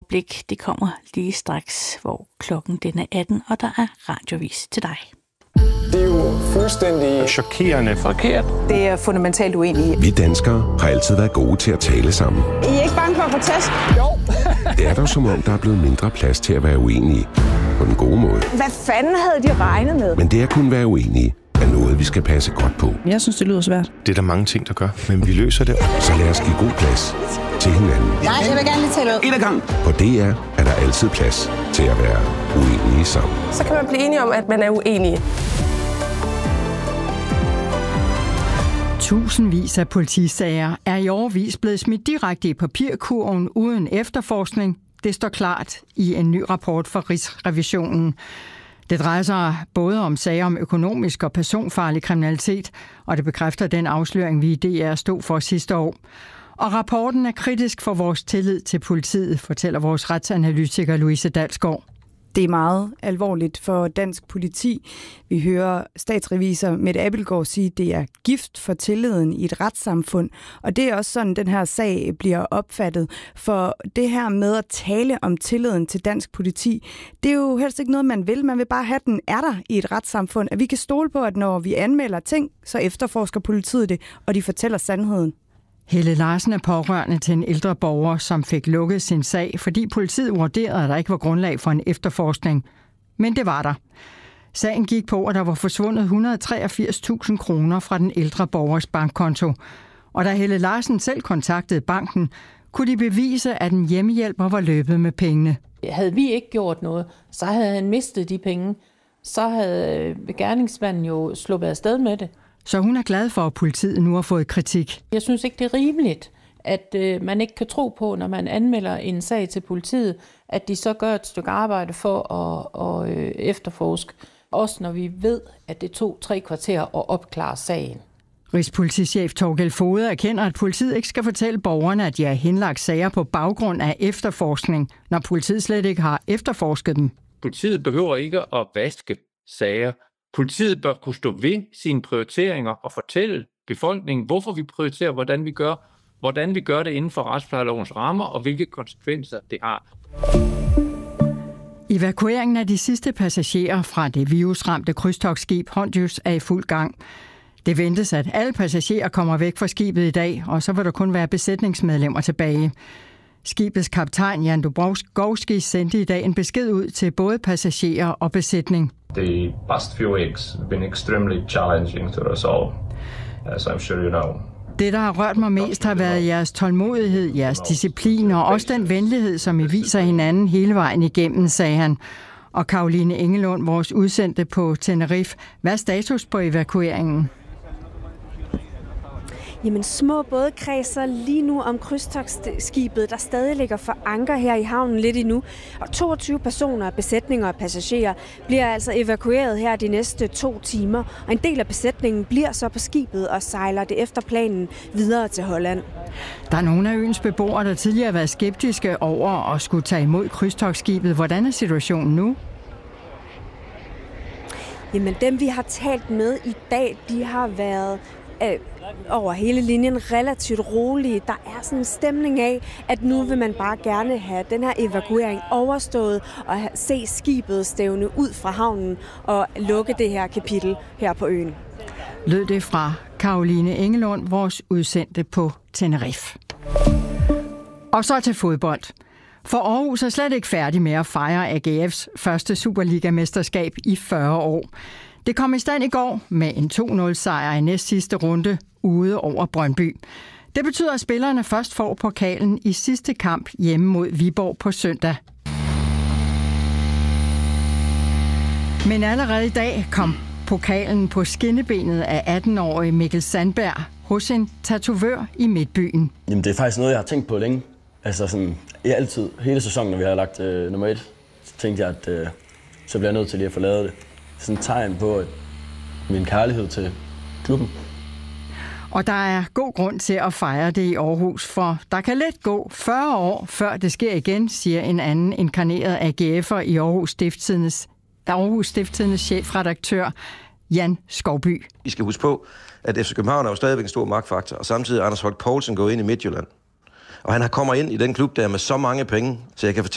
overblik. Det kommer lige straks, hvor klokken den er 18, og der er radiovis til dig. Det er jo fuldstændig chokerende forkert. Det er fundamentalt uenige. Vi danskere har altid været gode til at tale sammen. I er ikke bange for at få tæsk? Jo. Det er dog som om, der er blevet mindre plads til at være uenige. På den gode måde. Hvad fanden havde de regnet med? Men det at kunne være uenige er noget, vi skal passe godt på. Jeg synes, det lyder svært. Det er der mange ting, der gør, men vi løser det. Så lad os give god plads til hinanden. Nej, jeg vil gerne lige tale ud. En af gangen. På DR er der altid plads til at være uenige sammen. Så kan man blive enige om, at man er uenige. Tusindvis af politisager er i årevis blevet smidt direkte i papirkurven uden efterforskning. Det står klart i en ny rapport fra Rigsrevisionen. Det drejer sig både om sager om økonomisk og personfarlig kriminalitet, og det bekræfter den afsløring, vi i DR stod for sidste år. Og rapporten er kritisk for vores tillid til politiet, fortæller vores retsanalytiker Louise Dalsgaard. Det er meget alvorligt for dansk politi. Vi hører statsrevisor Mette Abildgaard sige, at det er gift for tilliden i et retssamfund. Og det er også sådan, den her sag bliver opfattet. For det her med at tale om tilliden til dansk politi, det er jo helst ikke noget, man vil. Man vil bare have, den er der i et retssamfund. At vi kan stole på, at når vi anmelder ting, så efterforsker politiet det, og de fortæller sandheden. Helle Larsen er pårørende til en ældre borger, som fik lukket sin sag, fordi politiet vurderede, at der ikke var grundlag for en efterforskning. Men det var der. Sagen gik på, at der var forsvundet 183.000 kroner fra den ældre borgers bankkonto. Og da Helle Larsen selv kontaktede banken, kunne de bevise, at en hjemmehjælper var løbet med pengene. Havde vi ikke gjort noget, så havde han mistet de penge. Så havde gerningsmanden jo sluppet afsted med det. Så hun er glad for, at politiet nu har fået kritik. Jeg synes ikke, det er rimeligt, at man ikke kan tro på, når man anmelder en sag til politiet, at de så gør et stykke arbejde for at efterforske. Også når vi ved, at det tog 3 kvarter at opklare sagen. Rigspolitichef Torgild Foged erkender, at politiet ikke skal fortælle borgerne, at de har henlagt sager på baggrund af efterforskning, når politiet slet ikke har efterforsket dem. Politiet behøver ikke at vaske sager. Politiet bør kunne stå ved sine prioriteringer og fortælle befolkningen, hvorfor vi prioriterer, hvordan vi gør det inden for retsplejelovens rammer, og hvilke konsekvenser det har. Evakueringen af de sidste passagerer fra det virusramte krydstogtskib Hondius er i fuld gang. Det ventes, at alle passagerer kommer væk fra skibet i dag, og så vil der kun være besætningsmedlemmer tilbage. Skibets kaptajn Jan Dubrovski sendte i dag en besked ud til både passagerer og besætning. The past few weeks have been extremely challenging to us all, as I'm sure you know. Det, der har rørt mig mest, har været jeres tålmodighed, jeres disciplin og også den venlighed, som I viser hinanden hele vejen igennem, sagde han. Og Caroline Engelund, vores udsendte på Tenerife, hvad er status på evakueringen? Jamen, små både kredser lige nu om krydstogtskibet, der stadig ligger for anker her i havnen lidt endnu. Og 22 personer, besætninger og passagerer bliver altså evakueret her de næste 2 timer. Og en del af besætningen bliver så på skibet og sejler det efter planen videre til Holland. Der er nogle af øens beboere, der tidligere har været skeptiske over at skulle tage imod krydstogtskibet. Hvordan er situationen nu? Jamen, dem vi har talt med i dag, de har været over hele linjen relativt rolige. Der er sådan en stemning af, at nu vil man bare gerne have den her evakuering overstået og se skibet stævne ud fra havnen og lukke det her kapitel her på øen. Lød det fra Caroline Engelund, vores udsendte på Tenerife. Og så til fodbold. For Aarhus er slet ikke færdig med at fejre AGF's første Superliga-mesterskab i 40 år. Det kom i stand i går med en 2-0-sejr i næst sidste runde ude over Brøndby. Det betyder, at spillerne først får pokalen i sidste kamp hjemme mod Viborg på søndag. Men allerede i dag kom pokalen på skinnebenet af 18-årige Mikkel Sandberg hos en tatovør i Midtbyen. Jamen, det er faktisk noget, jeg har tænkt på længe. Altså sådan, altid, hele sæsonen, når vi har lagt nummer 1, så tænkte jeg, at så bliver jeg nødt til lige at få lavet det. Sådan et tegn på min kærlighed til klubben. Og der er god grund til at fejre det i Aarhus, for der kan let gå 40 år, før det sker igen, siger en anden inkarneret AGF'er i Aarhus Stiftstidendes chefredaktør Jan Skovby. I skal huske på, at FC København er jo stadigvæk en stor magtfaktor, og samtidig er Anders Fogh Poulsen gået ind i Midtjylland. Og han kommer ind i den klub der med så mange penge, så jeg kan fortælle